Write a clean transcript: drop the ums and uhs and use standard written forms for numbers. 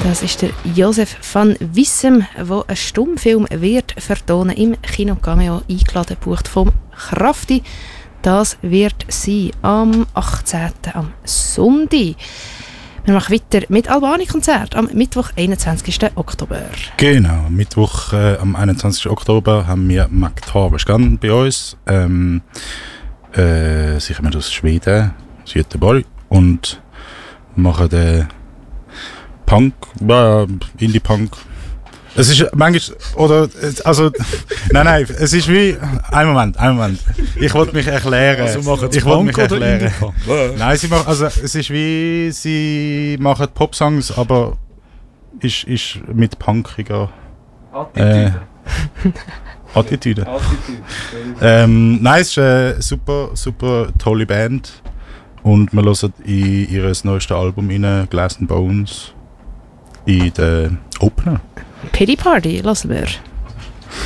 Das ist der Josef van Wissem, der einen Stummfilm wird vertonen im Kino Cameo, eingeladen, bucht vom Krafti. Das wird sein am 18. am Sonntag. Wir machen weiter mit Albani-Konzert am Mittwoch, 21. Oktober. Genau, am Mittwoch am 21. Oktober haben wir Magtabeskan bei uns. Sicher mit aus Schweden, aus Göteborg. Und machen den Punk, Indie-Punk. Es ist manchmal, oder, also, nein, es ist wie, ein Moment. Ich wollte mich erklären. Also machen sie Punk oder Indie-Punk? Nein, es ist wie, sie machen Popsongs, aber ist mit punkiger Attitüde. Nein, es ist eine super tolle Band. Und wir hören in ihr neuestes Album rein, Glass and Bones, in den Opener. Pity Party, hören wir.